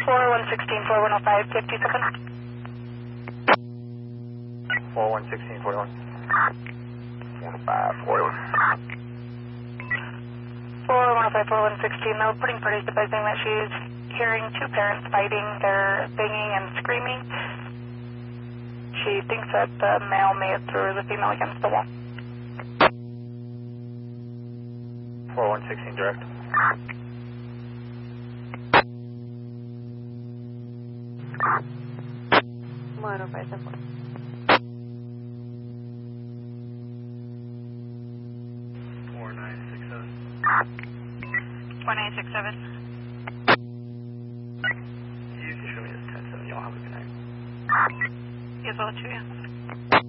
4116, 4105, 57. 4116, 41. 105, 41. 4105, 4116, the reporting party is advising that she's hearing two parents fighting. They're banging and screaming. She thinks that the male may have threw the female against the wall. 4116 direct. Bueno, pues se fue. 4967. 1967. You can show me this 10-7. Y'all have a good night. Yes, well, to you.